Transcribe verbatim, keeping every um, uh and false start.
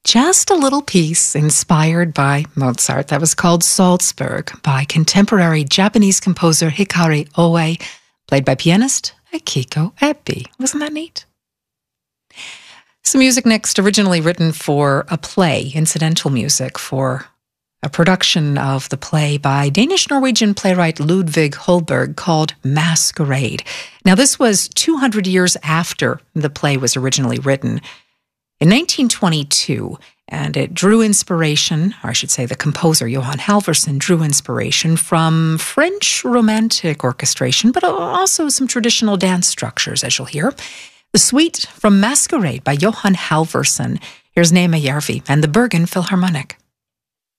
just a little piece inspired by Mozart that was called Salzburg by contemporary Japanese composer Hikari Oe, played by pianist Akiko Ebbe. Wasn't that neat? Some music next, originally written for a play, incidental music for a production of the play by Danish-Norwegian playwright Ludvig Holberg called Masquerade. Now, this was two hundred years after the play was originally written, in nineteen twenty-two, and it drew inspiration, or I should say the composer Johan Halvorsen drew inspiration from French romantic orchestration, but also some traditional dance structures, as you'll hear. The suite from Masquerade by Johan Halvorsen. Here's Neema Järvi and the Bergen Philharmonic.